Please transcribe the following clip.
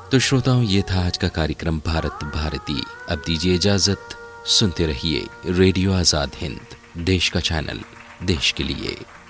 तो श्रोताओं, ये था आज का कार्यक्रम भारत भारती। अब दीजिए इजाजत, सुनते रहिए रेडियो आजाद हिंद, देश का चैनल, देश के लिए।